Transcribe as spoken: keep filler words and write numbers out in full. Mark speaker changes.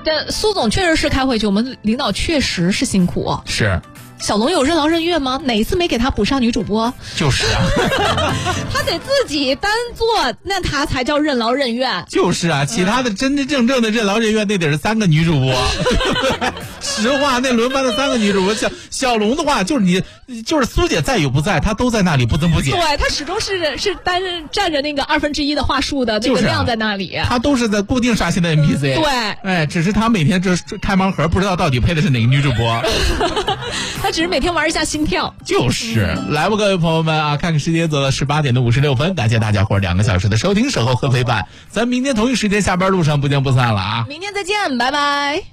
Speaker 1: 但苏总确实是开回去，我们领导确实是辛苦。
Speaker 2: 是。
Speaker 1: 小龙有任劳任怨吗？哪一次没给他补上女主播？
Speaker 2: 就是啊，
Speaker 1: 他得自己单做，那他才叫任劳任怨。
Speaker 2: 就是啊，其他的真真正正的任劳任怨，那得是三个女主播。实话，那轮班的三个女主播，小小龙的话，就是你，就是苏姐在与不在，她都在那里不增不减。
Speaker 1: 对，她始终是是担占着那个二分之一的话术的那个量在那里。
Speaker 2: 她、啊、都是在固定刷新的 N P C。
Speaker 1: 对，
Speaker 2: 哎，只是她每天这开盲盒，不知道到底配的是哪个女主播。
Speaker 1: 她只是每天玩一下心跳。
Speaker 2: 就是，来吧，各位朋友们啊，看看时间走到十八点的五十六分，感谢大家伙两个小时的收听、守候和陪伴，咱明天同一时间下班路上不见不散了啊！
Speaker 1: 明天再见，拜拜。